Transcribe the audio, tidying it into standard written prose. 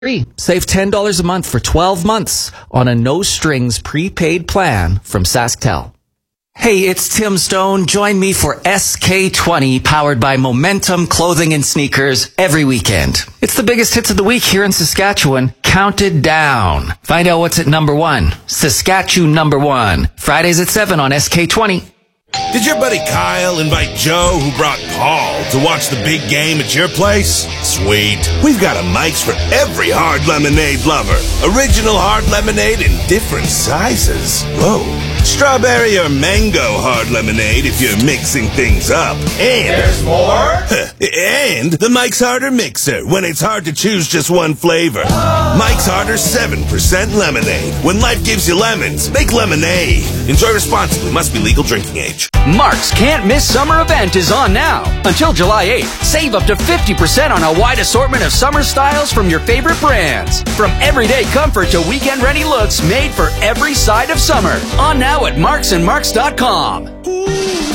Save $10 a month for 12 months on a no-strings prepaid plan from SaskTel. Hey, it's Tim Stone. Join me for SK20, powered by Momentum Clothing and Sneakers, every weekend. It's the biggest hits of the week here in Saskatchewan, counted down. Find out what's at number 1. Saskatchewan number 1. Fridays at 7 on SK20. Did your buddy Kyle invite Joe, who brought Paul, to watch the big game at your place? Sweet. We've got a Mike's for every hard lemonade lover. Original hard lemonade in different sizes. Whoa. Strawberry or mango hard lemonade if you're mixing things up. And there's more? And the Mike's Harder Mixer, when it's hard to choose just one flavor. Mike's Harder 7% lemonade. When life gives you lemons, make lemonade. Enjoy responsibly. Must be legal drinking age. Mark's Can't Miss Summer event is on now. Until July 8th, save up to 50% on a wide assortment of summer styles from your favorite brands. From everyday comfort to weekend-ready looks made for every side of summer. On now at marksandmarks.com.